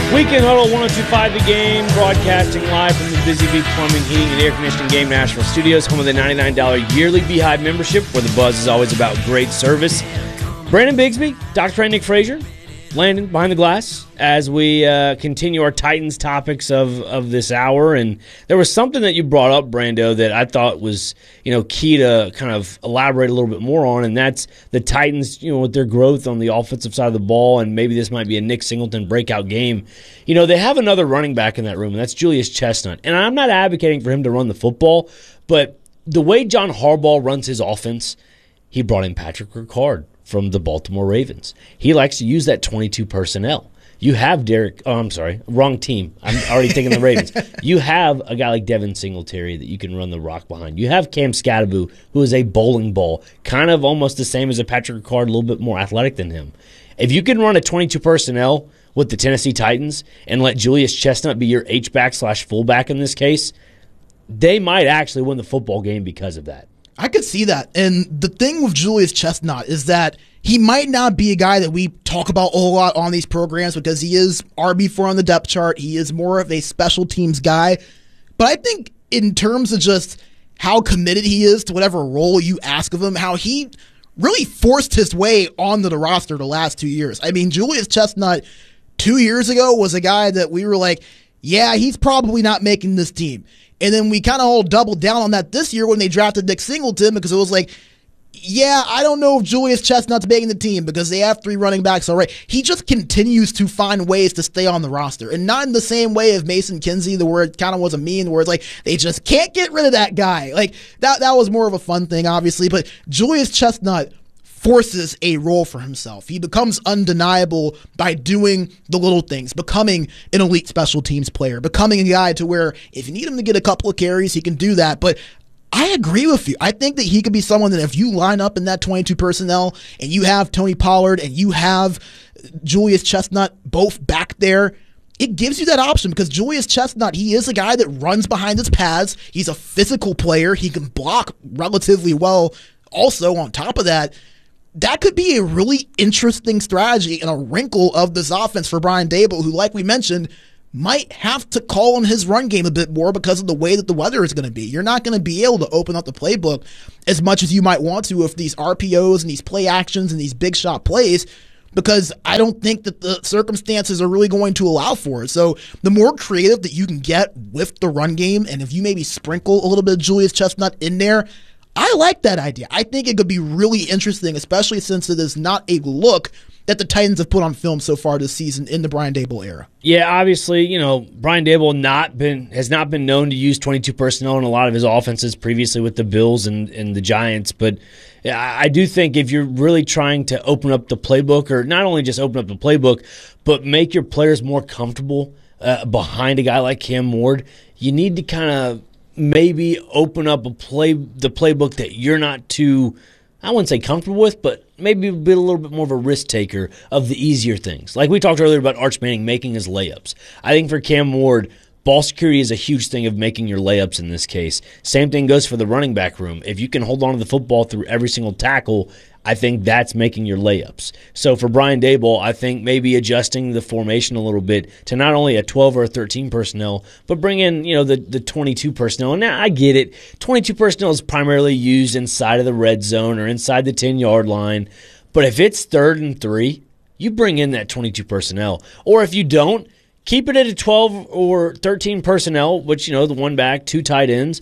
Weekend Huddle 102.5 The Game, broadcasting live from the Busy Bee Plumbing, Heating, and Air Conditioning Game Nashville Studios, home of the $99 yearly Beehive membership, where the buzz is always about great service. Brandon Bigsby, Dr. Nick Frazier, Landon behind the glass as we continue our Titans topics of this hour. And there was something that you brought up, Brando, that I thought was key to kind of elaborate a little bit more on, and that's the Titans, with their growth on the offensive side of the ball, and maybe this might be a Nick Singleton breakout game. They have another running back in that room, and that's Julius Chestnut. And I'm not advocating for him to run the football, but the way John Harbaugh runs his offense, he brought in Patrick Ricard from the Baltimore Ravens. He likes to use that 22 personnel. You have wrong team. I'm already thinking the Ravens. You have a guy like Devin Singletary that you can run the rock behind. You have Cam Scatterbu, who is a bowling ball, kind of almost the same as a Patrick Ricard, a little bit more athletic than him. If you can run a 22 personnel with the Tennessee Titans and let Julius Chestnut be your H-back/fullback in this case, they might actually win the football game because of that. I could see that. And the thing with Julius Chestnut is that he might not be a guy that we talk about a whole lot on these programs because he is RB4 on the depth chart. He is more of a special teams guy. But I think in terms of just how committed he is to whatever role you ask of him, how he really forced his way onto the roster the last 2 years. I mean, Julius Chestnut 2 years ago was a guy that we were like, yeah, he's probably not making this team. And then we kind of all doubled down on that this year when they drafted Nick Singleton because it was like, yeah, I don't know if Julius Chestnut's making the team because they have 3 running backs already. He just continues to find ways to stay on the roster. And not in the same way as Mason Kinsey, where it kind of was a meme, where it's like, they just can't get rid of that guy. Like, that was more of a fun thing, obviously. But Julius Chestnut forces a role for himself. He becomes undeniable by doing the little things, becoming an elite special teams player, becoming a guy to where if you need him to get a couple of carries, he can do that. But I agree with you. I think that he could be someone that if you line up in that 22 personnel and you have Tony Pollard and you have Julius Chestnut both back there, it gives you that option because Julius Chestnut, he is a guy that runs behind his pads. He's a physical player. He can block relatively well. Also, on top of that, that could be a really interesting strategy and a wrinkle of this offense for Brian Daboll, who, like we mentioned, might have to call on his run game a bit more because of the way that the weather is going to be. You're not going to be able to open up the playbook as much as you might want to with these RPOs and these play actions and these big shot plays because I don't think that the circumstances are really going to allow for it. So the more creative that you can get with the run game, and if you maybe sprinkle a little bit of Julius Chestnut in there, I like that idea. I think it could be really interesting, especially since it is not a look that the Titans have put on film so far this season in the Brian Daboll era. Yeah, obviously, Brian Daboll has not been known to use 22 personnel in a lot of his offenses previously with the Bills and the Giants. But I do think if you're really trying to open up the playbook, or not only just open up the playbook, but make your players more comfortable behind a guy like Cam Ward, you need to kind of maybe open up the playbook that you're not too, I wouldn't say comfortable with, but maybe be a little bit more of a risk taker of the easier things. Like we talked earlier about Arch Manning making his layups. I think for Cam Ward, ball security is a huge thing of making your layups in this case. Same thing goes for the running back room. If you can hold on to the football through every single tackle, I think that's making your layups. So for Brian Daboll, I think maybe adjusting the formation a little bit to not only a 12 or a 13 personnel, but bring in the 22 personnel. And now I get it. 22 personnel is primarily used inside of the red zone or inside the 10-yard line. But if it's 3rd and 3, you bring in that 22 personnel. Or if you don't, keep it at a 12 or 13 personnel, which, the one back, 2 tight ends.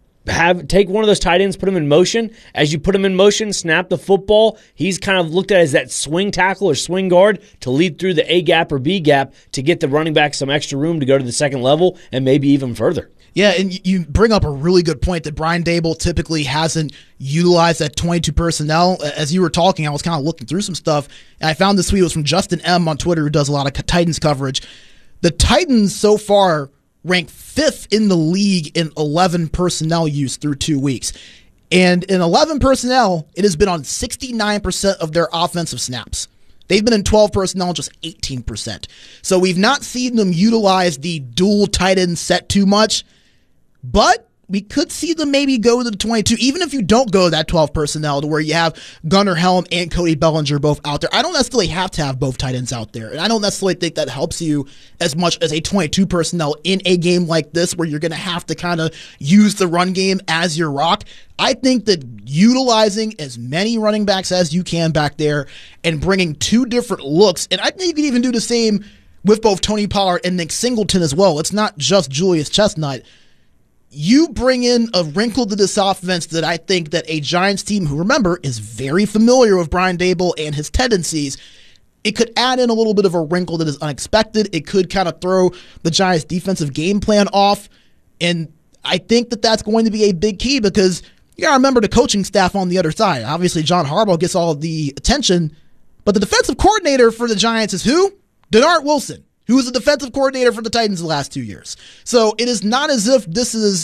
Take one of those tight ends, put him in motion. As you put him in motion, snap the football. He's kind of looked at as that swing tackle or swing guard to lead through the A gap or B gap to get the running back some extra room to go to the second level and maybe even further. Yeah, and you bring up a really good point that Brian Daboll typically hasn't utilized that 22 personnel. As you were talking, I was kind of looking through some stuff, and I found this tweet. It was from Justin M. on Twitter, who does a lot of Titans coverage. The Titans so far rank 5th in the league in 11 personnel use through 2 weeks. And in 11 personnel, it has been on 69% of their offensive snaps. They've been in 12 personnel, just 18%. So we've not seen them utilize the dual tight end set too much. But we could see them maybe go to the 22, even if you don't go to that 12 personnel to where you have Gunnar Helm and Cody Bellinger both out there. I don't necessarily have to have both tight ends out there, and I don't necessarily think that helps you as much as a 22 personnel in a game like this where you're going to have to kind of use the run game as your rock. I think that utilizing as many running backs as you can back there and bringing two different looks, and I think you can even do the same with both Tony Pollard and Nick Singleton as well. It's not just Julius Chestnut. You bring in a wrinkle to this offense that I think that a Giants team who, remember, is very familiar with Brian Daboll and his tendencies, it could add in a little bit of a wrinkle that is unexpected. It could kind of throw the Giants' defensive game plan off. And I think that that's going to be a big key because you got to remember the coaching staff on the other side. Obviously, John Harbaugh gets all the attention, but the defensive coordinator for the Giants is who? Denard Wilson, who was the defensive coordinator for the Titans the last 2 years. So it is not as if this is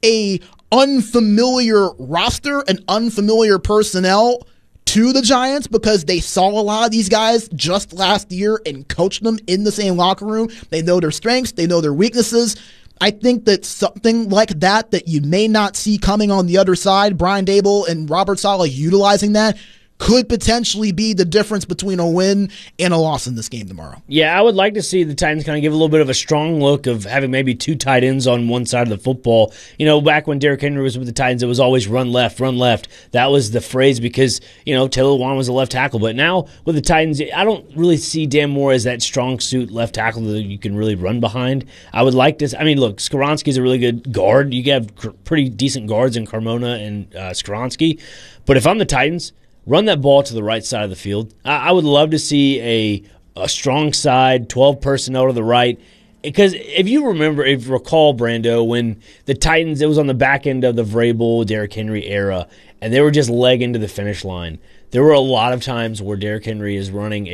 a unfamiliar roster and unfamiliar personnel to the Giants because they saw a lot of these guys just last year and coached them in the same locker room. They know their strengths. They know their weaknesses. I think that something like that you may not see coming on the other side, Brian Daboll and Robert Saleh utilizing that, could potentially be the difference between a win and a loss in this game tomorrow. Yeah, I would like to see the Titans kind of give a little bit of a strong look of having maybe two tight ends on one side of the football. You know, back when Derrick Henry was with the Titans, it was always run left, run left. That was the phrase because, you know, Taylor Lewan was a left tackle. But now with the Titans, I don't really see Dan Moore as that strong suit left tackle that you can really run behind. I would like to, I mean, look, Skoronski's a really good guard. You have pretty decent guards in Carmona and Skoronski. But if I'm the Titans, run that ball to the right side of the field. I would love to see a strong side, 12 personnel to the right. Because if you recall, Brando, when the Titans, it was on the back end of the Vrabel, Derrick Henry era, and they were just legging to the finish line. There were a lot of times where Derrick Henry is running in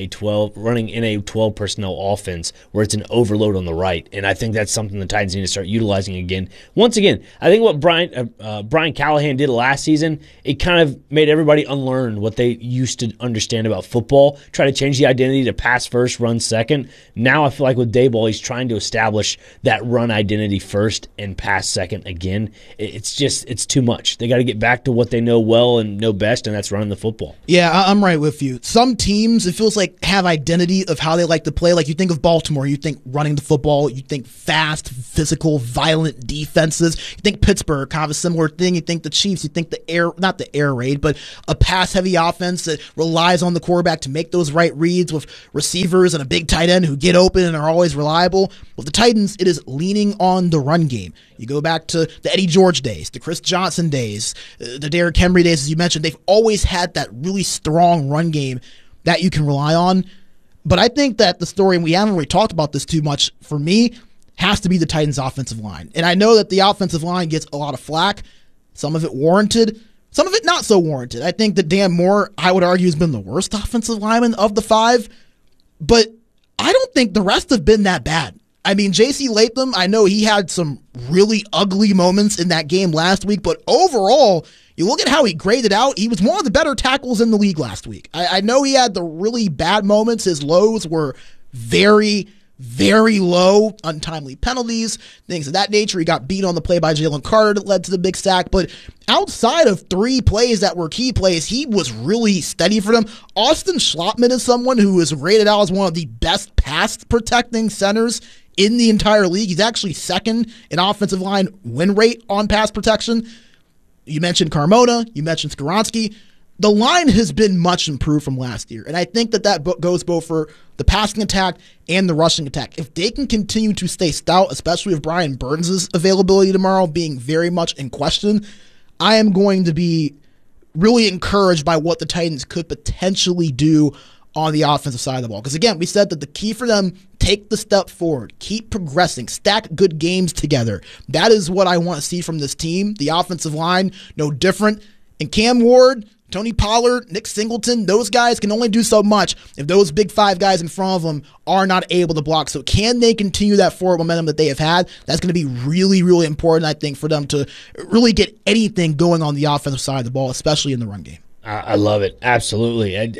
a 12 personnel offense where it's an overload on the right, and I think that's something the Titans need to start utilizing again. Once again, I think what Brian Callahan did last season, it kind of made everybody unlearn what they used to understand about football, try to change the identity to pass first, run second. Now I feel like with Daboll, he's trying to establish that run identity first and pass second again. It's too much. They got to get back to what they know well and know best, and that's running the football. Yeah, I'm right with you. Some teams, it feels like, have identity of how they like to play. Like you think of Baltimore, you think running the football, you think fast, physical, violent defenses. You think Pittsburgh, kind of a similar thing. You think the Chiefs, you think not the air raid, but a pass-heavy offense that relies on the quarterback to make those right reads with receivers and a big tight end who get open and are always reliable. With the Titans, it is leaning on the run game. You go back to the Eddie George days, the Chris Johnson days, the Derrick Henry days, as you mentioned. They've always had that really strong run game that you can rely on. But I think that the story, and we haven't really talked about this too much, for me, has to be the Titans' offensive line. And I know that the offensive line gets a lot of flack, some of it warranted, some of it not so warranted. I think that Dan Moore, I would argue, has been the worst offensive lineman of the five, but I don't think the rest have been that bad. I mean, J.C. Latham, I know he had some really ugly moments in that game last week, but overall, you look at how he graded out, he was one of the better tackles in the league last week. I know he had the really bad moments. His lows were very, very low, untimely penalties, things of that nature. He got beat on the play by Jalen Carter that led to the big sack, but outside of 3 plays that were key plays, he was really steady for them. Austin Schlottman is someone who is rated out as one of the best pass protecting centers in the entire league. He's actually second in offensive line win rate on pass protection. You mentioned Carmona. You mentioned Skoronski. The line has been much improved from last year, and I think that goes both for the passing attack and the rushing attack. If they can continue to stay stout, especially with Brian Burns' availability tomorrow being very much in question, I am going to be really encouraged by what the Titans could potentially do on the offensive side of the ball. Because again, we said that the key for them, take the step forward, keep progressing, stack good games together. That is what I want to see from this team. The offensive line, no different. And Cam Ward, Tony Pollard, Nick Singleton, those guys can only do so much if those big 5 guys in front of them are not able to block. So can they continue that forward momentum that they have had? That's going to be really, really important, I think, for them to really get anything going on the offensive side of the ball, especially in the run game. I love it. Absolutely.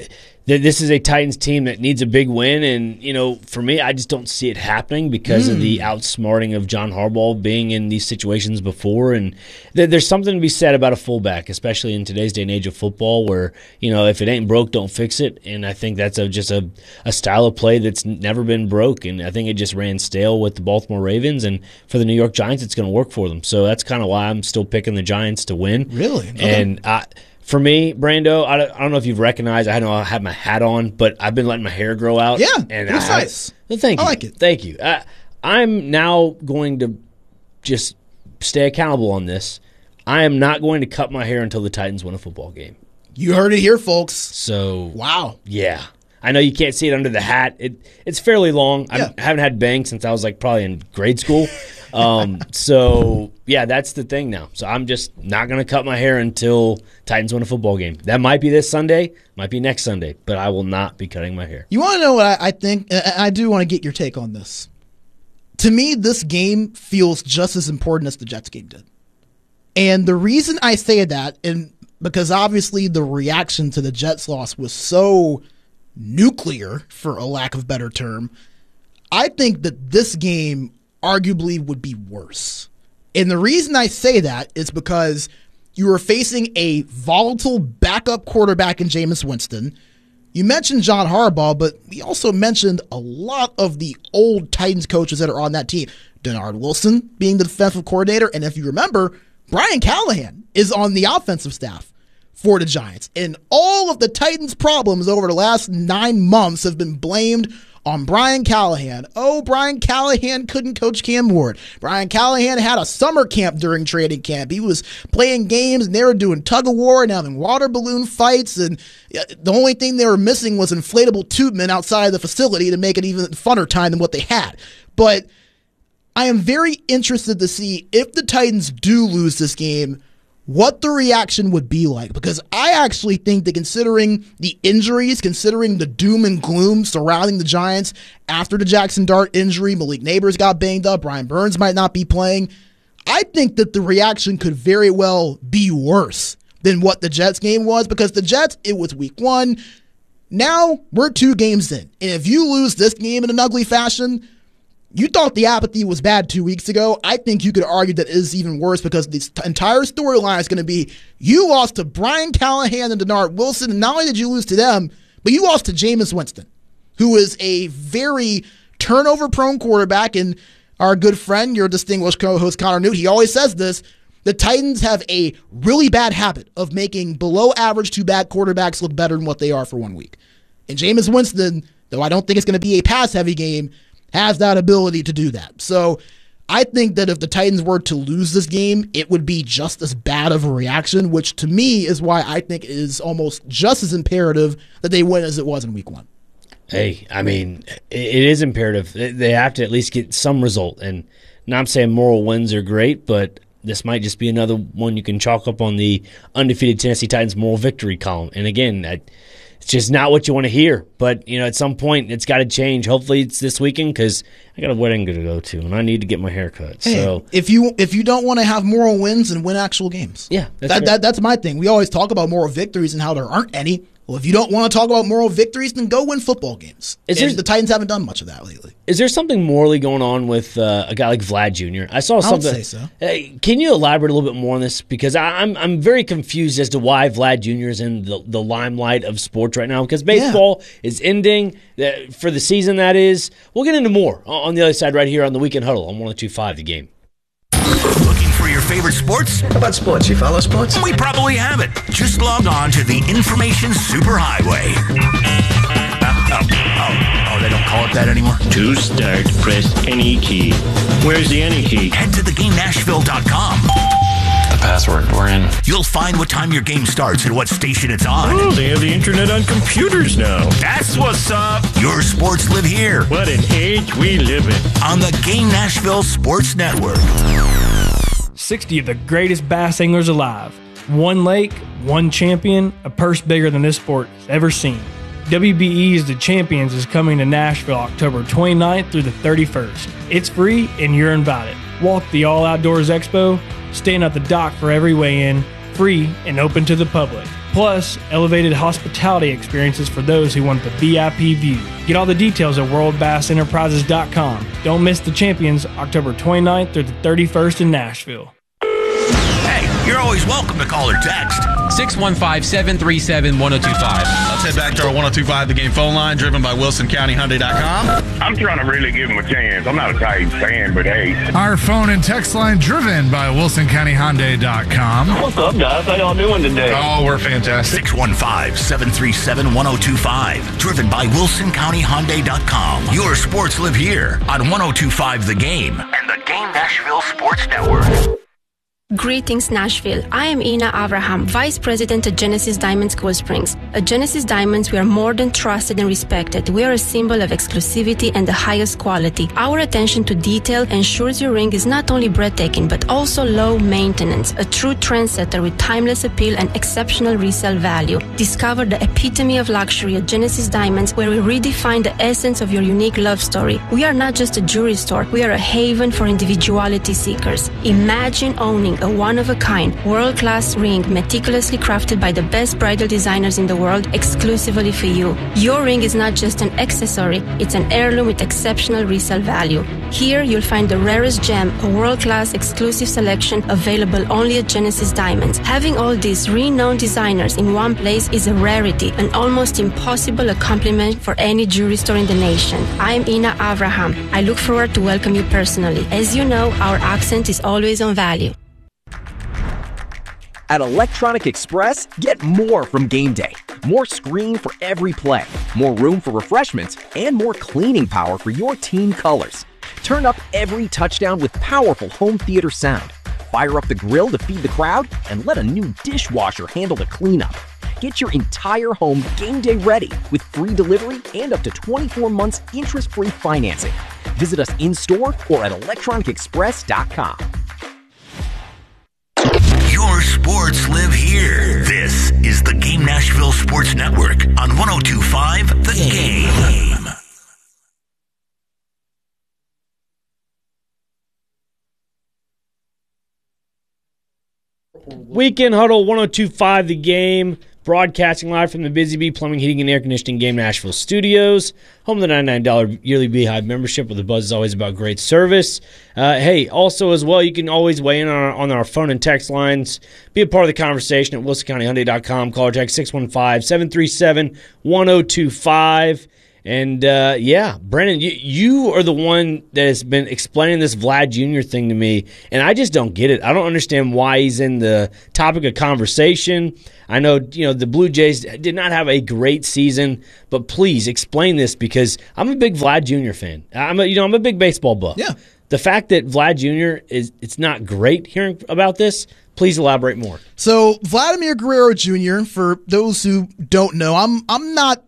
this is a Titans team that needs a big win, and for me, I just don't see it happening because of the outsmarting of John Harbaugh being in these situations before. And there's something to be said about a fullback, especially in today's day and age of football, where if it ain't broke, don't fix it. And I think that's just a style of play that's never been broke, and I think it just ran stale with the Baltimore Ravens, and for the New York Giants, it's going to work for them. So that's kind of why I'm still picking the Giants to win. Really? Okay. And for me, Brando, I don't know if you've recognized, I know I have my hat on, but I've been letting my hair grow out. Yeah, and it's nice. Thank you. I like it. Thank you. I'm now going to just stay accountable on this. I am not going to cut my hair until the Titans win a football game. You heard it here, folks. So, wow. Yeah. I know you can't see it under the hat. It's fairly long. Yeah. I haven't had bangs since I was probably in grade school. So, yeah, that's the thing now. So I'm just not going to cut my hair until Titans win a football game. That might be this Sunday, might be next Sunday, but I will not be cutting my hair. You want to know what I think? I do want to get your take on this. To me, this game feels just as important as the Jets game did. And the reason I say that, and because obviously the reaction to the Jets loss was so nuclear, for a lack of a better term, I think that this game arguably would be worse. And the reason I say that is because you were facing a volatile backup quarterback in Jameis Winston. You mentioned John Harbaugh, but we also mentioned a lot of the old Titans coaches that are on that team. Denard Wilson being the defensive coordinator, and if you remember, Brian Callahan is on the offensive staff for the Giants. And all of the Titans' problems over the last 9 months have been blamed on Brian Callahan. Oh, Brian Callahan couldn't coach Cam Ward. Brian Callahan had a summer camp during training camp. He was playing games, and they were doing tug-of-war and having water balloon fights, and the only thing they were missing was inflatable tube men outside of the facility to make it even funner time than what they had. But I am very interested to see if the Titans do lose this game, what the reaction would be like, because I actually think that considering the injuries, considering the doom and gloom surrounding the Giants after the Jackson Dart injury, Malik Neighbors got banged up, Brian Burns might not be playing, I think that the reaction could very well be worse than what the Jets game was, because the Jets, it was week 1. Now we're 2 games in, and if you lose this game in an ugly fashion, you thought the apathy was bad 2 weeks ago. I think you could argue that it is even worse, because the entire storyline is going to be you lost to Brian Callahan and Denard Wilson, and not only did you lose to them, but you lost to Jameis Winston, who is a very turnover-prone quarterback. And our good friend, your distinguished co-host Connor Newt, he always says this, the Titans have a really bad habit of making below-average to bad quarterbacks look better than what they are for 1 week. And Jameis Winston, though I don't think it's going to be a pass-heavy game, has that ability to do that. So I think that if the Titans were to lose this game, it would be just as bad of a reaction, which to me is why I think it is almost just as imperative that they win as it was in week 1. Hey, I mean, it is imperative. They have to at least get some result. And now I'm saying moral wins are great, but this might just be another one you can chalk up on the undefeated Tennessee Titans moral victory column. And again, it's just not what you want to hear. But, at some point, it's got to change. Hopefully it's this weekend, because I got a wedding to go to, and I need to get my hair cut. Hey, so if you don't want to have moral wins, and win actual games. Yeah, that's my thing. We always talk about moral victories and how there aren't any. Well, if you don't want to talk about moral victories, then go win football games. The Titans haven't done much of that lately. Is there something morally going on with a guy like Vlad Jr.? I saw something. I would say so. Can you elaborate a little bit more on this? Because I'm very confused as to why Vlad Jr. is in the limelight of sports right now. Because baseball is ending for the season, that is. We'll get into more on the other side right here on the Weekend Huddle on 102.5 The Game. Looking for your favorite sports? How about sports? You follow sports? We probably have it. Just log on to the Information Superhighway. They don't call it that anymore? To start, press any key. Where's the any key? Head to theGameNashville.com. The password. We're in. You'll find what time your game starts and what station it's on. Oh, they have the internet on computers now. That's what's up. Your sports live here. What an age we live in. On the Game Nashville Sports Network. 60 of the greatest bass anglers alive. One lake, one champion, a purse bigger than this sport has ever seen. WBE's The Champions is coming to Nashville October 29th through the 31st. It's free and you're invited. Walk the All Outdoors Expo, stand at the dock for every weigh-in, free and open to the public. Plus, elevated hospitality experiences for those who want the VIP view. Get all the details at worldbassenterprises.com. Don't miss the Champions October 29th through the 31st in Nashville. Hey, you're always welcome to call or text. 615-737-1025. Let's head back to our 1025 The Game phone line, driven by WilsonCountyHyundai.com. I'm trying to really give him a chance. I'm not a Titans fan, but hey. Our phone and text line, driven by WilsonCountyHyundai.com. What's up, guys? How y'all doing today? Oh, we're fantastic. 615-737-1025, driven by WilsonCountyHyundai.com. Your sports live here on 1025 The Game and the Game Nashville Sports Network. Greetings, Nashville. I am Ina Avraham, Vice President at Genesis Diamonds Cool Springs. At Genesis Diamonds, we are more than trusted and respected. We are a symbol of exclusivity and the highest quality. Our attention to detail ensures your ring is not only breathtaking, but also low maintenance, a true trendsetter with timeless appeal and exceptional resale value. Discover the epitome of luxury at Genesis Diamonds, where we redefine the essence of your unique love story. We are not just a jewelry store. We are a haven for individuality seekers. Imagine owning a one-of-a-kind, world-class ring meticulously crafted by the best bridal designers in the world exclusively for you. Your ring is not just an accessory, it's an heirloom with exceptional resale value. Here, you'll find the rarest gem, a world-class exclusive selection available only at Genesis Diamonds. Having all these renowned designers in one place is a rarity, an almost impossible accomplishment for any jewelry store in the nation. I'm Ina Avraham. I look forward to welcome you personally. As you know, our accent is always on value. At Electronic Express, get more from game day. More screen for every play, more room for refreshments, and more cleaning power for your team colors. Turn up every touchdown with powerful home theater sound. Fire up the grill to feed the crowd, and let a new dishwasher handle the cleanup. Get your entire home game day ready with free delivery and up to 24 months interest-free financing. Visit us in-store or at electronicexpress.com. Your sports live here. This is the Game Nashville Sports Network on 1025 The Game. Weekend Huddle 1025 The Game, broadcasting live from the Busy Bee Plumbing, Heating, and Air Conditioning Game Nashville Studios, home of the $99 yearly Beehive membership, where the buzz is always about great service. Hey, also as well, you can always weigh in on our phone and text lines. Be a part of the conversation at WilsonCountyHyundai.com. Call or text 615-737-1025. And, Brennan, you are the one that has been explaining this Vlad Jr. thing to me, and I just don't get it. I don't understand why he's in the topic of conversation. I know, the Blue Jays did not have a great season, but please explain this, because I'm a big Vlad Jr. fan. I'm a big baseball buff. Yeah. The fact that Vlad Jr. it's not great hearing about this. Please elaborate more. So, Vladimir Guerrero Jr., for those who don't know, I'm not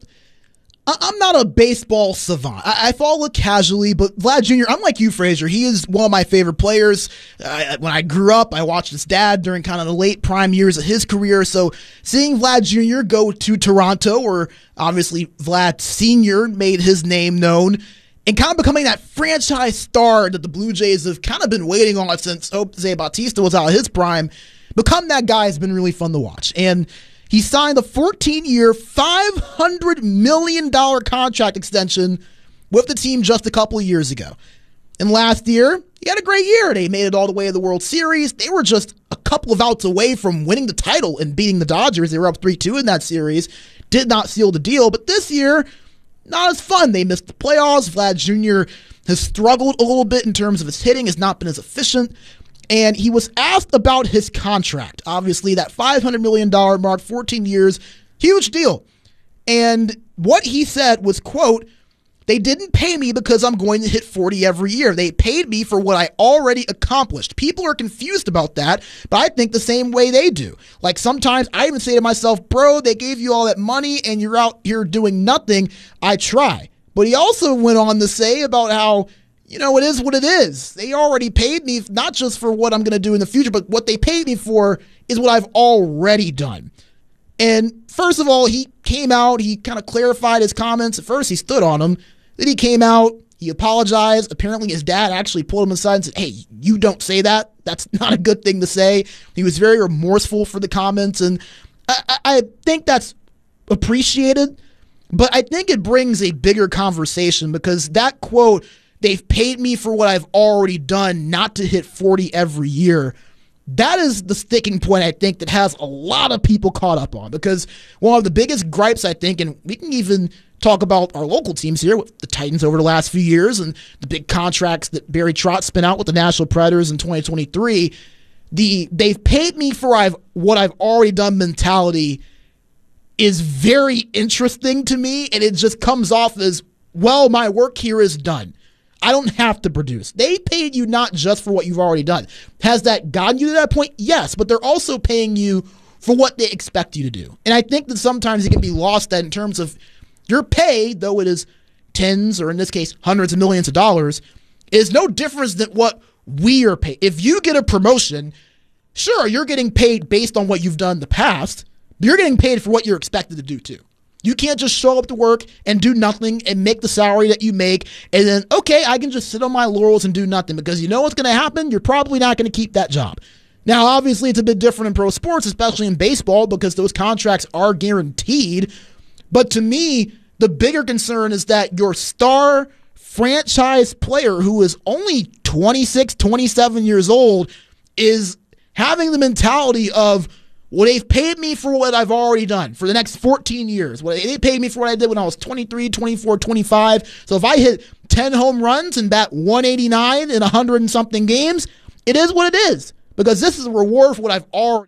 a baseball savant. I follow it casually, but Vlad Jr., unlike you, Frazier, he is one of my favorite players. When I grew up, I watched his dad during kind of the late prime years of his career. So seeing Vlad Jr. go to Toronto, where obviously Vlad Sr. made his name known, and kind of becoming that franchise star that the Blue Jays have kind of been waiting on since Jose Bautista was out of his prime, become that guy has been really fun to watch. And he signed a 14-year, $500 million contract extension with the team just a couple of years ago. And last year, he had a great year. They made it all the way to the World Series. They were just a couple of outs away from winning the title and beating the Dodgers. They were up 3-2 in that series. Did not seal the deal. But this year, not as fun. They missed the playoffs. Vlad Jr. has struggled a little bit in terms of his hitting, has not been as efficient. And he was asked about his contract. Obviously, that $500 million mark, 14 years, huge deal. And what he said was, quote, "They didn't pay me because I'm going to hit 40 every year. They paid me for what I already accomplished. People are confused about that, but I think the same way they do. Like sometimes I even say to myself, bro, they gave you all that money and you're out here doing nothing. I try." But he also went on to say about how, it is what it is. They already paid me not just for what I'm going to do in the future, but what they paid me for is what I've already done. And first of all, he came out, he kind of clarified his comments. At first, he stood on them. Then he came out, he apologized. Apparently, his dad actually pulled him aside and said, "Hey, you don't say that. That's not a good thing to say." He was very remorseful for the comments. And I think that's appreciated, but I think it brings a bigger conversation because that quote, they've paid me for what I've already done, not to hit 40 every year. That is the sticking point, I think, that has a lot of people caught up on, because one of the biggest gripes, I think, and we can even talk about our local teams here with the Titans over the last few years and the big contracts that Barry Trotz spent out with the Nashville Predators in 2023, they've paid me for what I've already done mentality is very interesting to me, and it just comes off as, well, my work here is done. I don't have to produce. They paid you not just for what you've already done. Has that gotten you to that point? Yes, but they're also paying you for what they expect you to do. And I think that sometimes it can be lost that in terms of your pay, though it is tens or in this case hundreds of millions of dollars, is no difference than what we are paid. If you get a promotion, sure, you're getting paid based on what you've done in the past, but you're getting paid for what you're expected to do too. You can't just show up to work and do nothing and make the salary that you make and then, okay, I can just sit on my laurels and do nothing, because you know what's going to happen? You're probably not going to keep that job. Now, obviously, it's a bit different in pro sports, especially in baseball, because those contracts are guaranteed. But to me, the bigger concern is that your star franchise player, who is only 26, 27 years old, is having the mentality of, well, they've paid me for what I've already done for the next 14 years. Well, they paid me for what I did when I was 23, 24, 25. So if I hit 10 home runs and bat 189 in 100 and something games, it is what it is, because this is a reward for what I've already.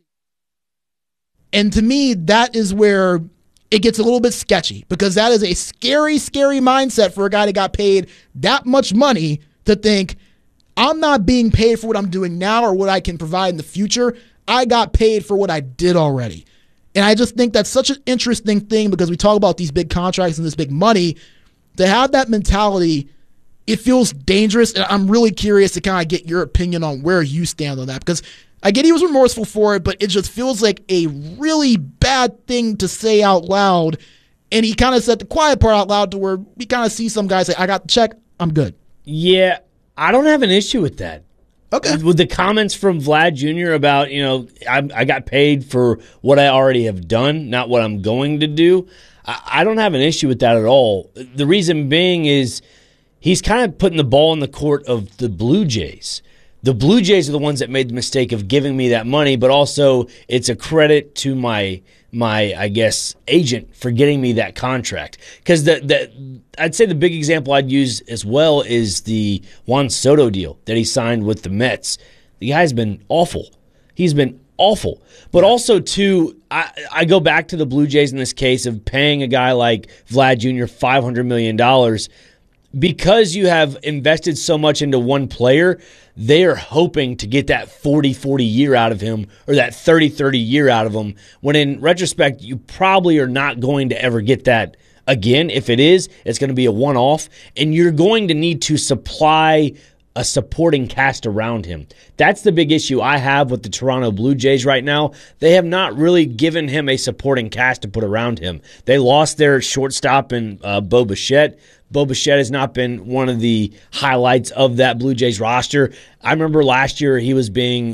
And to me, that is where it gets a little bit sketchy, because that is a scary, scary mindset for a guy that got paid that much money to think, I'm not being paid for what I'm doing now or what I can provide in the future. I got paid for what I did already. And I just think that's such an interesting thing, because we talk about these big contracts and this big money. To have that mentality, it feels dangerous. And I'm really curious to kind of get your opinion on where you stand on that, because I get he was remorseful for it, but it just feels like a really bad thing to say out loud. And he kind of said the quiet part out loud to where we kind of see some guys say, I got the check, I'm good. Yeah, I don't have an issue with that. Okay. With the comments from Vlad Jr. about, I got paid for what I already have done, not what I'm going to do, I don't have an issue with that at all. The reason being is he's kind of putting the ball in the court of the Blue Jays. The Blue Jays are the ones that made the mistake of giving me that money, but also it's a credit to my I guess, agent for getting me that contract. Because I'd say the big example I'd use as well is the Juan Soto deal that he signed with the Mets. The guy's been awful. He's been awful. But also, too, I go back to the Blue Jays in this case of paying a guy like Vlad Jr. $500 million. Because you have invested so much into one player, they are hoping to get that 40-40 year out of him or that 30-30 year out of him, when in retrospect, you probably are not going to ever get that again. If it is, it's going to be a one-off, and you're going to need to supply a supporting cast around him. That's the big issue I have with the Toronto Blue Jays right now. They have not really given him a supporting cast to put around him. They lost their shortstop in Bo Bichette. Bo Bichette has not been one of the highlights of that Blue Jays roster. I remember last year he was being,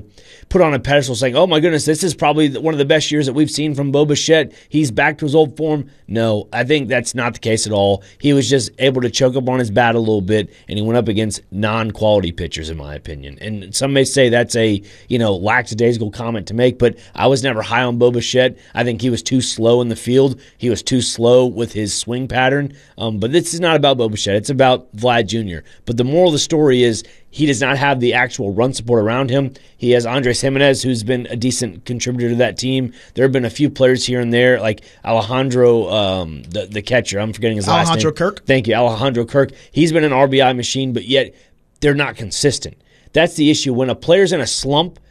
put on a pedestal saying, oh my goodness, this is probably one of the best years that we've seen from Bo Bichette. He's back to his old form. No, I think that's not the case at all. He was just able to choke up on his bat a little bit, and he went up against non-quality pitchers, in my opinion. And some may say that's a, lackadaisical comment to make, but I was never high on Bo Bichette. I think he was too slow in the field. He was too slow with his swing pattern. But this is not about Bo Bichette. It's about Vlad Jr. But the moral of the story is he does not have the actual run support around him. He has Andres Jimenez, who's been a decent contributor to that team. There have been a few players here and there, like Alejandro, the catcher. I'm forgetting his last name. Alejandro Kirk. Thank you, Alejandro Kirk. He's been an RBI machine, but yet they're not consistent. That's the issue. When a player's in a slump,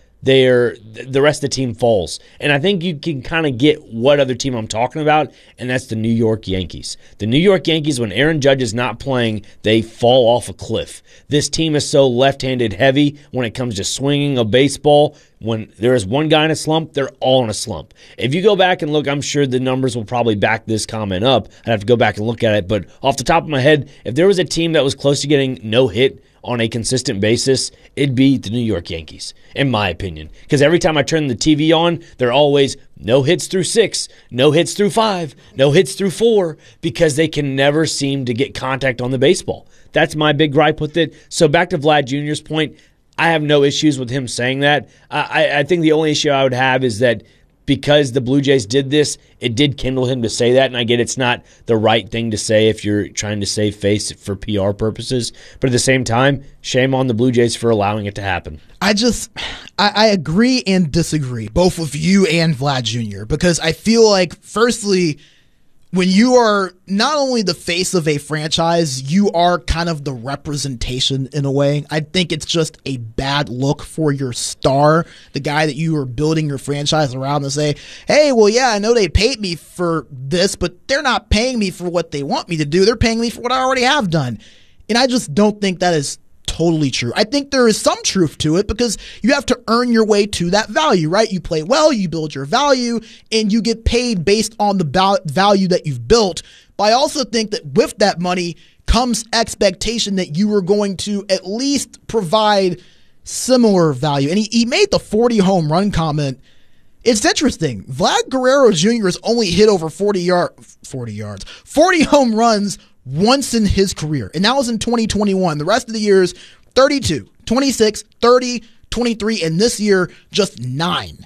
the rest of the team falls. And I think you can kind of get what other team I'm talking about, and that's the New York Yankees. The New York Yankees, when Aaron Judge is not playing, they fall off a cliff. This team is so left-handed heavy when it comes to swinging a baseball. When there is one guy in a slump, they're all in a slump. If you go back and look, I'm sure the numbers will probably back this comment up. I'd have to go back and look at it. But off the top of my head, if there was a team that was close to getting no hit on a consistent basis, it'd be the New York Yankees, in my opinion. Because every time I turn the TV on, they're always no hits through 6, no hits through 5, no hits through 4, because they can never seem to get contact on the baseball. That's my big gripe with it. So back to Vlad Jr.'s point, I have no issues with him saying that. I think the only issue I would have is that because the Blue Jays did this, it did kindle him to say that, and I get it's not the right thing to say if you're trying to save face for PR purposes. But at the same time, shame on the Blue Jays for allowing it to happen. I agree and disagree, both with you and Vlad Jr., because I feel like, firstly, when you are not only the face of a franchise, you are kind of the representation in a way. I think it's just a bad look for your star, the guy that you are building your franchise around, to say, hey, well, yeah, I know they paid me for this, but they're not paying me for what they want me to do. They're paying me for what I already have done. And I just don't think that is totally true. I think there is some truth to it because you have to earn your way to that value, right? You play well, you build your value, and you get paid based on the value that you've built. But I also think that with that money comes expectation that you are going to at least provide similar value. And he made the 40 home run comment. It's interesting. Vlad Guerrero Jr. has only hit over 40 home runs once in his career, and that was in 2021. The rest of the years, 32, 26, 30, 23, and this year, just 9.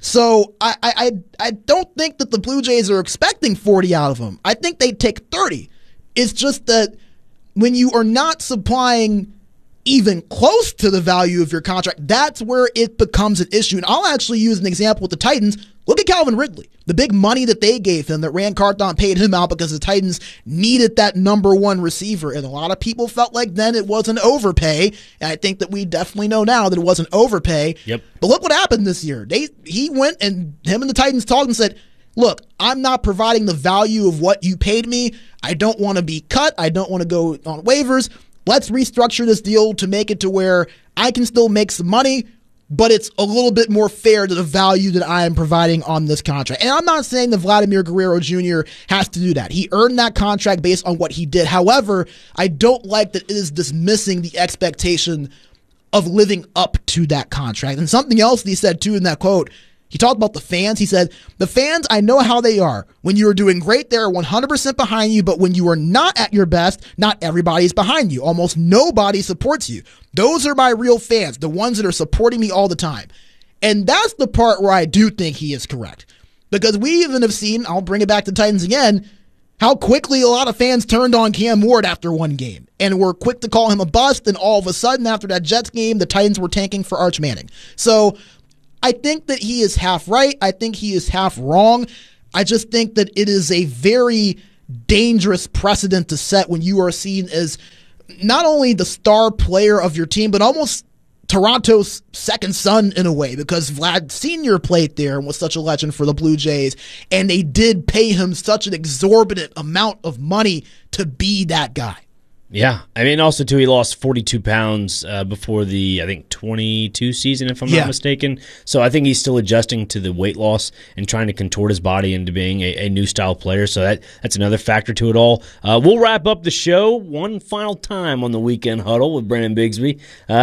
So I don't think that the Blue Jays are expecting 40 out of him. I think they'd take 30. It's just that when you are not supplying even close to the value of your contract, that's where it becomes an issue. And I'll actually use an example with the Titans. Look at Calvin Ridley. The big money that they gave him, that Rand Carthon paid him out because the Titans needed that number one receiver. And a lot of people felt like then it was an overpay. And I think that we definitely know now that it was an overpay. Yep. But look what happened this year. He went and him and the Titans talked and said, look, I'm not providing the value of what you paid me. I don't want to be cut. I don't want to go on waivers. Let's restructure this deal to make it to where I can still make some money, but it's a little bit more fair to the value that I am providing on this contract. And I'm not saying that Vladimir Guerrero Jr. has to do that. He earned that contract based on what he did. However, I don't like that it is dismissing the expectation of living up to that contract. And something else that he said too in that quote, he talked about the fans. He said, the fans, I know how they are. When you are doing great, they're 100% behind you, but when you are not at your best, not everybody is behind you. Almost nobody supports you. Those are my real fans, the ones that are supporting me all the time. And that's the part where I do think he is correct. Because we even have seen, I'll bring it back to Titans again, how quickly a lot of fans turned on Cam Ward after one game and were quick to call him a bust, and all of a sudden after that Jets game, the Titans were tanking for Arch Manning. So I think that he is half right. I think he is half wrong. I just think that it is a very dangerous precedent to set when you are seen as not only the star player of your team, but almost Toronto's second son in a way, because Vlad Sr. played there and was such a legend for the Blue Jays, and they did pay him such an exorbitant amount of money to be that guy. Yeah, I mean, also, too, he lost 42 pounds before the, I think, 22 season, if I'm not mistaken. So I think he's still adjusting to the weight loss and trying to contort his body into being a new style player. So that's another factor to it all. We'll wrap up the show one final time on the Weekend Huddle with Brandon Bigsby,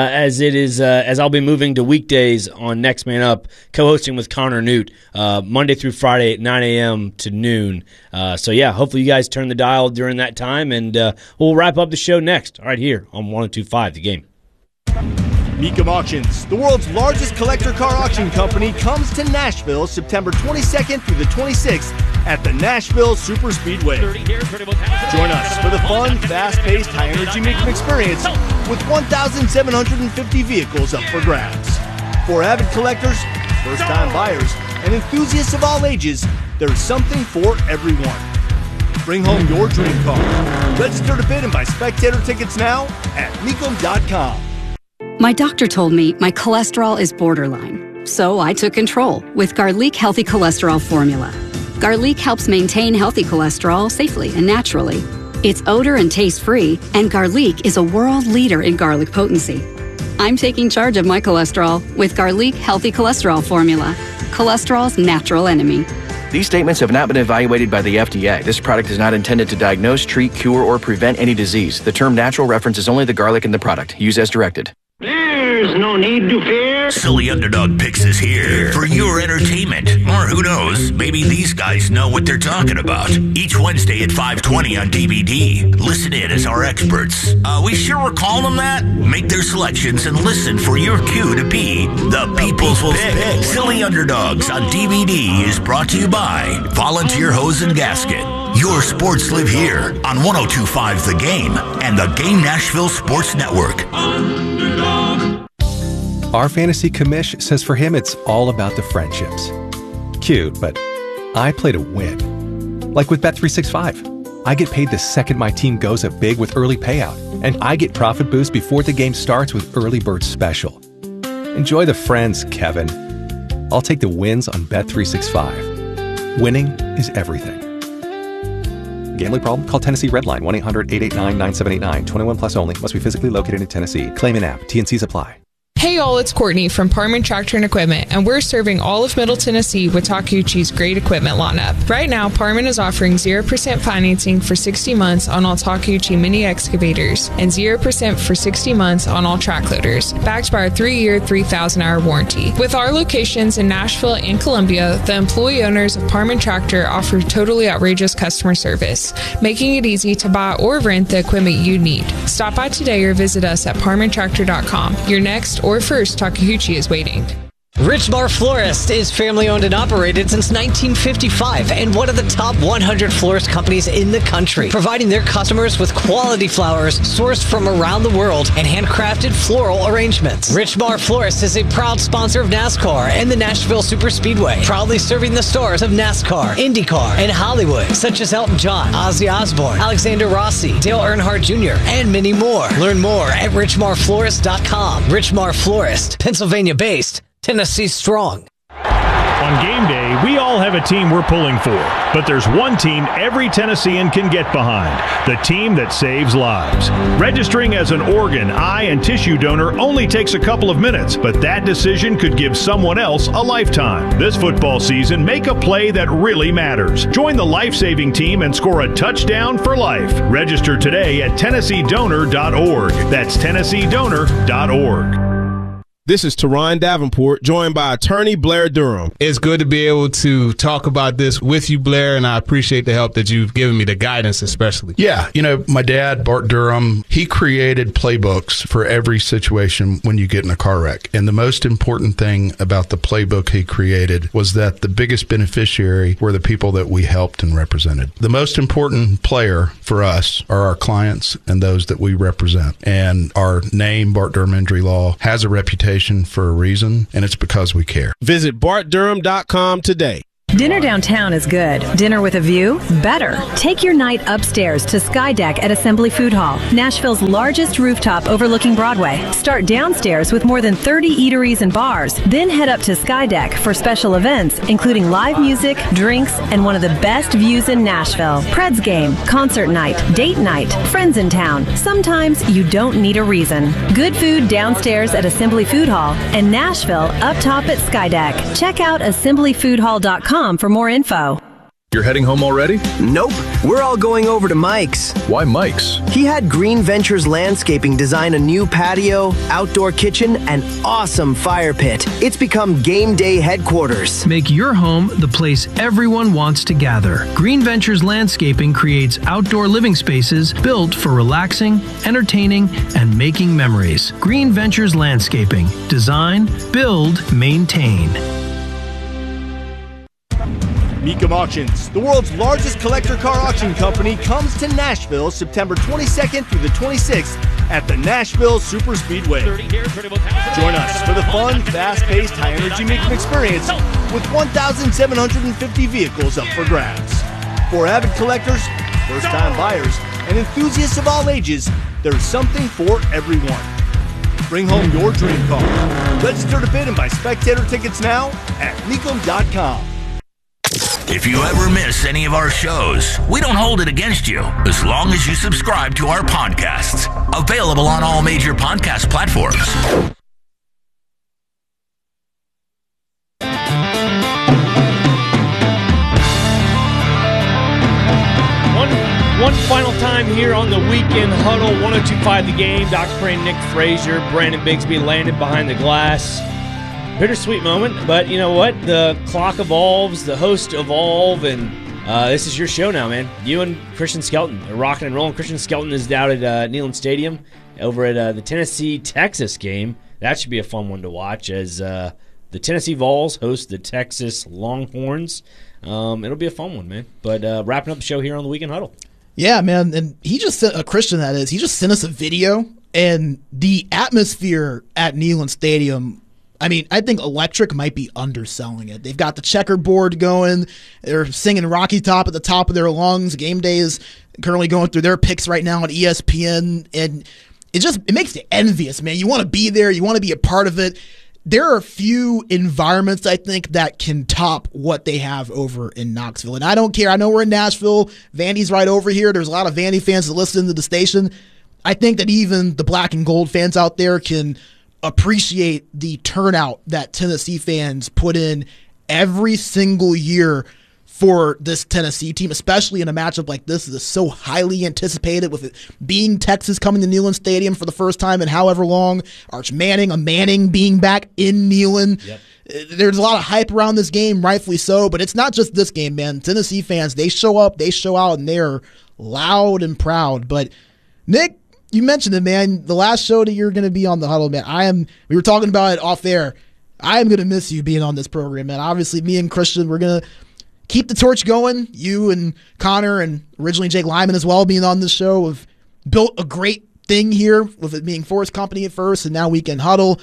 as I'll be moving to weekdays on Next Man Up, co-hosting with Connor Newt, Monday through Friday at 9 a.m. to noon. So, yeah, hopefully you guys turn the dial during that time, and we'll wrap up the show next, right here on 102.5 The Game. Mecum Auctions, the world's largest collector car auction company, comes to Nashville September 22nd through the 26th at the Nashville Super Speedway. Join us for the fun, fast-paced, high-energy Mecum experience with 1,750 vehicles up for grabs. For avid collectors, first-time buyers, and enthusiasts of all ages, there's something for everyone. Bring home your dream car. Register to bid and buy spectator tickets now at Mecum.com. My doctor told me my cholesterol is borderline, so I took control with Garlic Healthy Cholesterol Formula. Garlic helps maintain healthy cholesterol safely and naturally. It's odor and taste-free, and Garlic is a world leader in garlic potency. I'm taking charge of my cholesterol with Garlic Healthy Cholesterol Formula, cholesterol's natural enemy. These statements have not been evaluated by the FDA. This product is not intended to diagnose, treat, cure, or prevent any disease. The term natural references only the garlic in the product. Use as directed. There's no need to fear. Silly Underdog Picks is here for your entertainment. Or who knows, maybe these guys know what they're talking about. Each Wednesday at 5:20 on DVD. Listen in as our experts. We sure we're calling them that? Make their selections and listen for your cue to be the People's Pick. Silly Underdogs on DVD is brought to you by Volunteer Hose and Gasket. Your sports live here on 102.5 The Game and the Game Nashville Sports Network. Our fantasy commish says for him it's all about the friendships. Cute, but I play to win. Like with Bet365. I get paid the second my team goes up big with early payout, and I get profit boost before the game starts with Early Bird Special. Enjoy the friends, Kevin. I'll take the wins on Bet365. Winning is everything. Gambling problem? Call Tennessee Redline 1-800-889-9789. 21 plus only. Must be physically located in Tennessee. Claim in app. T&Cs apply. Hey y'all, it's Courtney from Parman Tractor and Equipment, and we're serving all of Middle Tennessee with Takeuchi's great equipment lineup. Right now, Parman is offering 0% financing for 60 months on all Takeuchi mini excavators and 0% for 60 months on all track loaders, backed by our 3-year, 3,000-hour warranty. With our locations in Nashville and Columbia, the employee owners of Parman Tractor offer totally outrageous customer service, making it easy to buy or rent the equipment you need. Stop by today or visit us at parmantractor.com. Your next or first Takeuchi is waiting. Richmar Florist is family-owned and operated since 1955 and one of the top 100 florist companies in the country, providing their customers with quality flowers sourced from around the world and handcrafted floral arrangements. Richmar Florist is a proud sponsor of NASCAR and the Nashville Superspeedway, proudly serving the stars of NASCAR, IndyCar, and Hollywood, such as Elton John, Ozzy Osbourne, Alexander Rossi, Dale Earnhardt Jr., and many more. Learn more at richmarflorist.com. Richmar Florist, Pennsylvania-based, Tennessee strong. On game day, we all have a team we're pulling for, but there's one team every Tennessean can get behind, the team that saves lives. Registering as an organ, eye, and tissue donor only takes a couple of minutes, but that decision could give someone else a lifetime. This football season, make a play that really matters. Join the life-saving team and score a touchdown for life. Register today at TennesseeDonor.org. That's TennesseeDonor.org. This is Teron Davenport, joined by attorney Blair Durham. It's good to be able to talk about this with you, Blair, and I appreciate the help that you've given me, the guidance especially. Yeah, my dad, Bart Durham, he created playbooks for every situation when you get in a car wreck. And the most important thing about the playbook he created was that the biggest beneficiary were the people that we helped and represented. The most important player for us are our clients and those that we represent. And our name, Bart Durham Injury Law, has a reputation for a reason, and it's because we care. Visit BartDurham.com today. Dinner downtown is good. Dinner with a view? Better. Take your night upstairs to Sky Deck at Assembly Food Hall, Nashville's largest rooftop overlooking Broadway. Start downstairs with more than 30 eateries and bars. Then head up to Sky Deck for special events, including live music, drinks, and one of the best views in Nashville. Preds game, concert night, date night, friends in town. Sometimes you don't need a reason. Good food downstairs at Assembly Food Hall and Nashville up top at Sky Deck. Check out assemblyfoodhall.com for more info. You're heading home already? Nope. We're all going over to Mike's. Why Mike's? He had Green Ventures Landscaping design a new patio, outdoor kitchen, and awesome fire pit. It's become game day headquarters. Make your home the place everyone wants to gather. Green Ventures Landscaping creates outdoor living spaces built for relaxing, entertaining, and making memories. Green Ventures Landscaping. Design, build, maintain. Mecum Auctions, the world's largest collector car auction company, comes to Nashville September 22nd through the 26th at the Nashville Superspeedway. Join us for the fun, fast-paced, high-energy Mecum experience with 1,750 vehicles up for grabs. For avid collectors, first-time buyers, and enthusiasts of all ages, there's something for everyone. Bring home your dream car. Register to bid and buy spectator tickets now at Mecum.com. If you ever miss any of our shows, we don't hold it against you as long as you subscribe to our podcasts. Available on all major podcast platforms. One final time here on the Weekend Huddle, 102.5 The Game. Dr. Crane, Nick Frazier, Brandon Bigsby landed behind the glass. Bittersweet moment, but you know what? The clock evolves, the hosts evolve, and this is your show now, man. You and Christian Skelton are rocking and rolling. Christian Skelton is down at Neyland Stadium over at the Tennessee-Texas game. That should be a fun one to watch as the Tennessee Vols host the Texas Longhorns. It'll be a fun one, man. But wrapping up the show here on the Weekend Huddle. Yeah, man, and he just sent Christian, that is. He just sent us a video, and the atmosphere at Neyland Stadium, I mean, I think electric might be underselling it. They've got the checkerboard going. They're singing Rocky Top at the top of their lungs. Game Day is currently going through their picks right now on ESPN, and it makes you envious, man. You want to be there. You want to be a part of it. There are a few environments, I think, that can top what they have over in Knoxville. And I don't care. I know we're in Nashville. Vandy's right over here. There's a lot of Vandy fans that listen to the station. I think that even the black and gold fans out there can appreciate the turnout that Tennessee fans put in every single year for this Tennessee team, especially in a matchup like this. This is so highly anticipated, with it being Texas coming to Neyland Stadium for the first time in however long. Arch Manning, a Manning being back in Neyland. Yep. There's a lot of hype around this game, rightfully so, but it's not just this game, man. Tennessee fans, they show up, they show out, and they're loud and proud. But Nick, you mentioned it, man. The last show that you're going to be on the Huddle, man. We were talking about it off air. I am going to miss you being on this program, man. Obviously, me and Christian, we're going to keep the torch going. You and Connor, and originally Jake Lyman as well, being on this show, have built a great thing here, with it being Forest Company at first and now Weekend Huddle.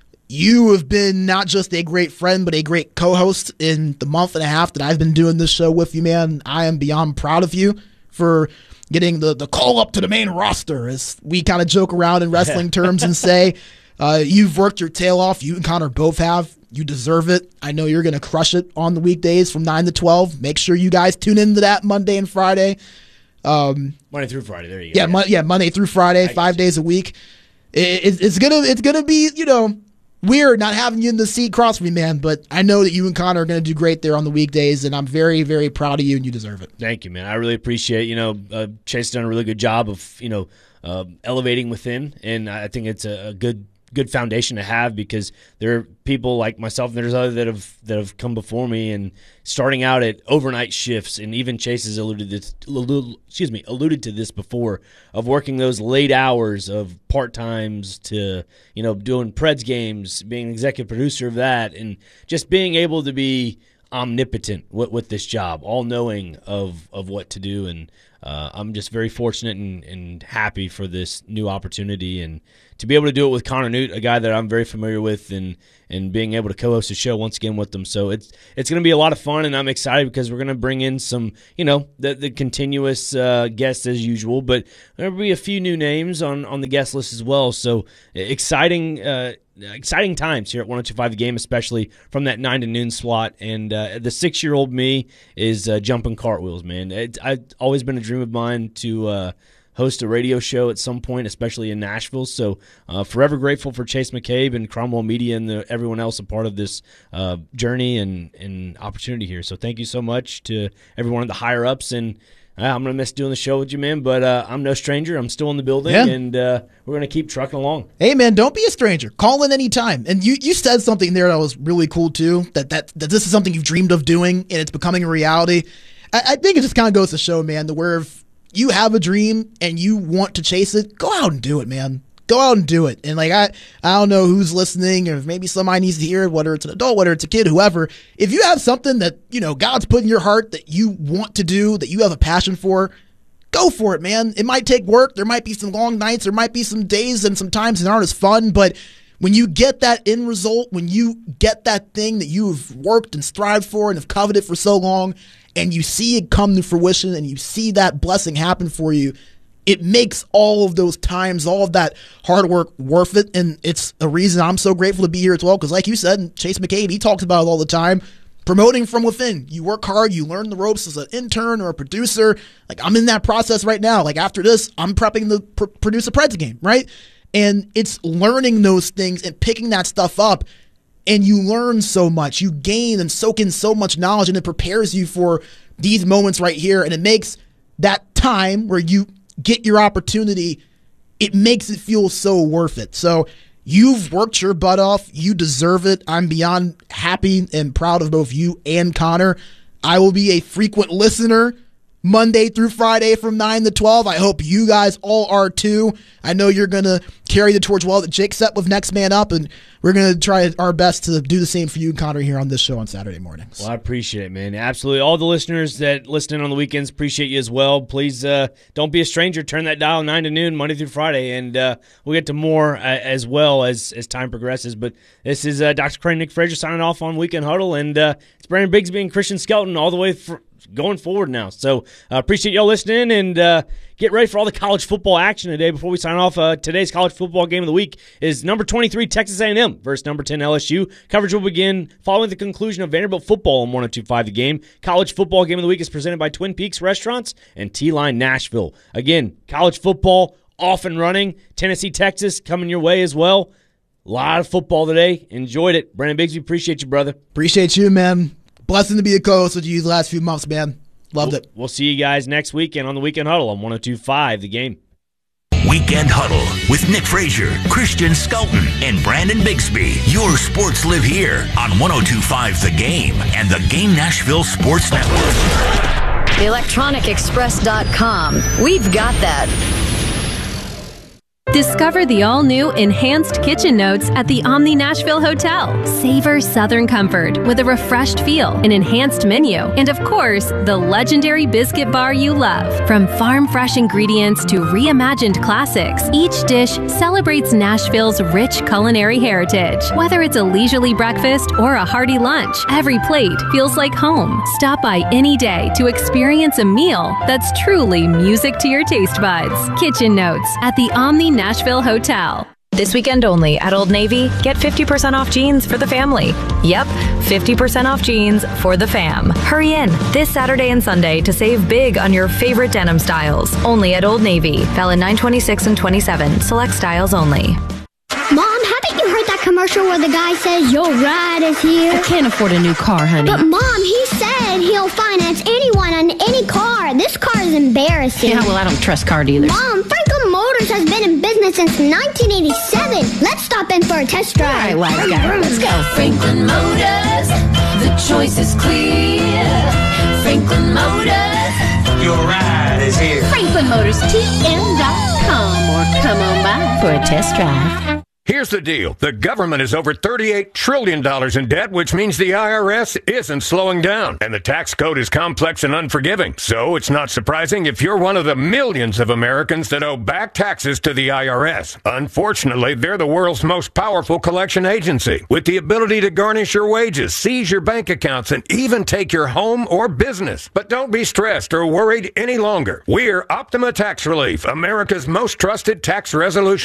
You have been not just a great friend, but a great co-host in the month and a half that I've been doing this show with you, man. I am beyond proud of you for getting the call up to the main roster, as we kind of joke around in wrestling terms and say. You've worked your tail off. You and Connor both have. You deserve it. I know you're going to crush it on the weekdays from 9 to 12. Make sure you guys tune into that Monday and Friday. Monday through Friday. There you go. Yeah, Monday through Friday, 5 days a week. It's gonna be, weird not having you in the seat across from me, man. But I know that you and Connor are going to do great there on the weekdays, and I'm very, very proud of you, and you deserve it. Thank you, man. I really appreciate. Chase has done a really good job of elevating within, and I think it's a good foundation to have, because there are people like myself and there's others that have come before me and starting out at overnight shifts, and even Chase has alluded to this before, of working those late hours of part-times to doing Preds games, being executive producer of that, and just being able to be omnipotent with this job, all knowing of what to do. And I'm just very fortunate and happy for this new opportunity, and to be able to do it with Connor Newt, a guy that I'm very familiar with, and being able to co-host a show once again with them. So it's going to be a lot of fun, and I'm excited because we're going to bring in some, the continuous guests as usual, but there will be a few new names on the guest list as well. So exciting times here at 102.5 The Game, especially from that 9 to noon slot. And the 6-year-old me is jumping cartwheels, man. It's always been a dream of mine to host a radio show at some point, especially in Nashville. So forever grateful for Chase McCabe and Cromwell Media and everyone else a part of this journey and opportunity here. So thank you so much to everyone at the higher-ups. And I'm going to miss doing the show with you, man, but I'm no stranger. I'm still in the building, and we're going to keep trucking along. Hey, man, don't be a stranger. Call in anytime. And you said something there that was really cool, too, that this is something you've dreamed of doing, and it's becoming a reality. I think it just kind of goes to show, man, that where if you have a dream and you want to chase it, go out and do it, man. Go out and do it. And I don't know who's listening, or maybe somebody needs to hear it, whether it's an adult, whether it's a kid, whoever. If you have something that, God's put in your heart that you want to do, that you have a passion for, go for it, man. It might take work. There might be some long nights. There might be some days and some times that aren't as fun. But when you get that end result, when you get that thing that you've worked and strived for and have coveted for so long, and you see it come to fruition, and you see that blessing happen for you, it makes all of those times, all of that hard work worth it. And it's a reason I'm so grateful to be here as well. Because like you said, and Chase McCabe, he talks about it all the time, promoting from within. You work hard, you learn the ropes as an intern or a producer. I'm in that process right now. After this, I'm prepping to produce a Preds game, right? And it's learning those things and picking that stuff up. And you learn so much. You gain and soak in so much knowledge, and it prepares you for these moments right here. And it makes that time where you get your opportunity, it makes it feel so worth it. So you've worked your butt off. You deserve it. I'm beyond happy and proud of both you and Connor. I will be a frequent listener Monday through Friday from 9 to 12. I hope you guys all are too. I know you're going to carry the torch well that Jake set with Next Man Up, and we're going to try our best to do the same for you, Connor, here on this show on Saturday mornings. Well, I appreciate it, man. Absolutely. All the listeners that listen in on the weekends, appreciate you as well. Please don't be a stranger. Turn that dial 9 to noon, Monday through Friday, and we'll get to more as well as time progresses. But this is Dr. Crane, Nick Frazier signing off on Weekend Huddle, and it's Brandon Bigsby and Christian Skelton all the way going forward now. So appreciate y'all listening, and get ready for all the college football action today. Before we sign off, today's college football game of the week is number 23 Texas A&M versus number 10 LSU. Coverage will begin following the conclusion of Vanderbilt football on 102.5 The Game. College football game of the week is presented by Twin Peaks Restaurants and T-Line Nashville. Again, college football off and running. Tennessee, Texas coming your way as well. A lot of football today. Enjoyed it. Brandon Bigsby, appreciate you, brother. Appreciate you, man. Blessing to be a co-host with you the last few months, man. Loved it. We'll see you guys next weekend on the Weekend Huddle on 102.5 The Game. Weekend Huddle with Nick Frazier, Christian Skelton, and Brandon Bigsby. Your sports live here on 102.5 The Game and the Game Nashville Sports Network. ElectronicExpress.com. We've got that. Discover the all-new Enhanced Kitchen Notes at the Omni Nashville Hotel. Savor Southern comfort with a refreshed feel, an enhanced menu, and of course, the legendary biscuit bar you love. From farm-fresh ingredients to reimagined classics, each dish celebrates Nashville's rich culinary heritage. Whether it's a leisurely breakfast or a hearty lunch, every plate feels like home. Stop by any day to experience a meal that's truly music to your taste buds. Kitchen Notes at the Omni Nashville Hotel. This weekend only at Old Navy, get 50% off jeans for the family. Yep, 50% off jeans for the fam. Hurry in this Saturday and Sunday to save big on your favorite denim styles. Only at Old Navy. Valid 9/26 and 27. Select styles only. Mom, haven't you heard that commercial where the guy says your ride is here? I can't afford a new car, honey. But Mom, he said he'll finance anyone on any car. This car is embarrassing. Yeah, well, I don't trust car dealers. Mom, Franklin Motors has been in business since 1987. Let's stop in for a test drive. All right, wise guy. Let's go. Franklin Motors, the choice is clear. Franklin Motors, your ride is here. FranklinMotorsTN.com or come on by for a test drive. Here's the deal. The government is over $38 trillion in debt, which means the IRS isn't slowing down. And the tax code is complex and unforgiving. So it's not surprising if you're one of the millions of Americans that owe back taxes to the IRS. Unfortunately, they're the world's most powerful collection agency, with the ability to garnish your wages, seize your bank accounts, and even take your home or business. But don't be stressed or worried any longer. We're Optima Tax Relief, America's most trusted tax resolution